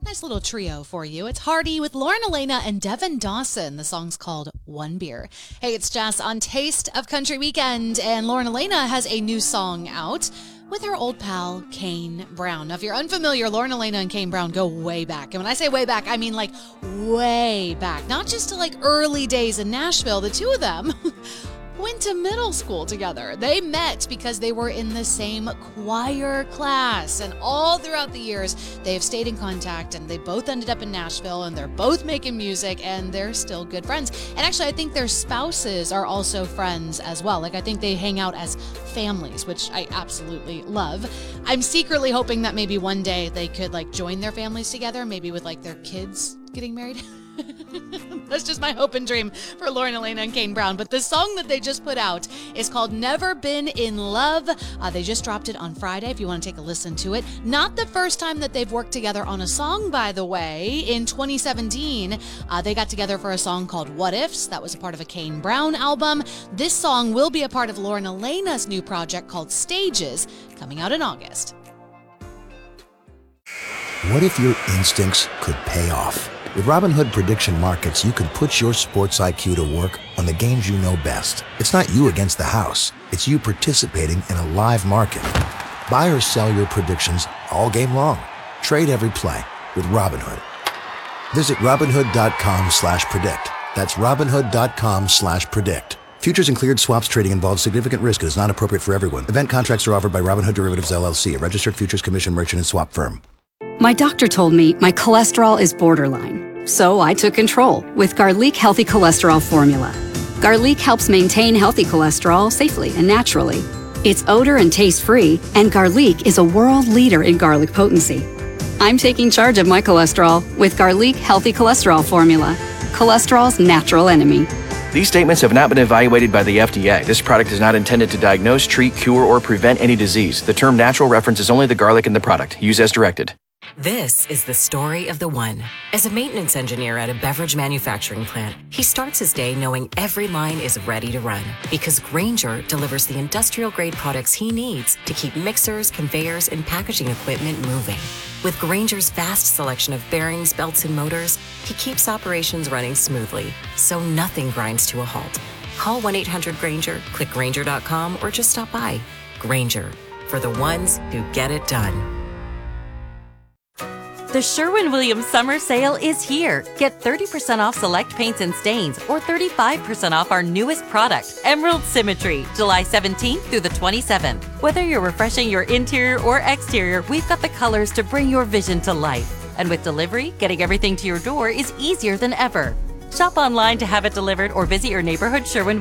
Nice little trio for you. It's Hardy with Lauren Elena and Devin Dawson. The song's called One Beer. Hey, it's Jess on Taste of Country Weekend, and Lauren Elena has a new song out with her old pal, Kane Brown. Now, if you're unfamiliar, Lauren Elena and Kane Brown go way back. And when I say way back, I mean like way back. Not just to like early days in Nashville. The two of them went to middle school together. They met because they were in the same choir class, and all throughout the years they have stayed in contact, and they both ended up in Nashville, and they're both making music, and they're still good friends. And actually, I think their spouses are also friends as well. Like, I think they hang out as families, which I absolutely love. I'm secretly hoping that maybe one day they could like join their families together, maybe with like their kids getting married. That's just my hope and dream for Lauren Elena and Kane Brown. But the song that they just put out is called Never Been in Love. They just dropped it on Friday if you want to take a listen to it. Not the first time that they've worked together on a song, by the way. In 2017, they got together for a song called What Ifs. That was a part of a Kane Brown album. This song will be a part of Lauren Elena's new project called Stages, coming out in August. What if your instincts could pay off? With Robinhood Prediction Markets, you can put your sports IQ to work on the games you know best. It's not you against the house. It's you participating in a live market. Buy or sell your predictions all game long. Trade every play with Robinhood. Visit Robinhood.com/predict. That's Robinhood.com/predict. Futures and cleared swaps trading involves significant risk and is not appropriate for everyone. Event contracts are offered by Robinhood Derivatives LLC, a registered futures commission merchant and swap firm. My doctor told me my cholesterol is borderline, so I took control with Garlic Healthy Cholesterol Formula. Garlic helps maintain healthy cholesterol safely and naturally. It's odor and taste-free, and Garlic is a world leader in garlic potency. I'm taking charge of my cholesterol with Garlic Healthy Cholesterol Formula, cholesterol's natural enemy. These statements have not been evaluated by the FDA. This product is not intended to diagnose, treat, cure, or prevent any disease. The term natural references only the garlic in the product. Use as directed. This is the story of the one. As a maintenance engineer at a beverage manufacturing plant, he starts his day knowing every line is ready to run because Grainger delivers the industrial-grade products he needs to keep mixers, conveyors, and packaging equipment moving. With Grainger's vast selection of bearings, belts, and motors, he keeps operations running smoothly, so nothing grinds to a halt. Call 1-800-GRAINGER, click Grainger.com, or just stop by. Grainger, for the ones who get it done. The Sherwin-Williams Summer Sale is here. Get 30% off select paints and stains or 35% off our newest product, Emerald Symmetry, July 17th through the 27th. Whether you're refreshing your interior or exterior, we've got the colors to bring your vision to life. And with delivery, getting everything to your door is easier than ever. Shop online to have it delivered or visit your neighborhood Sherwin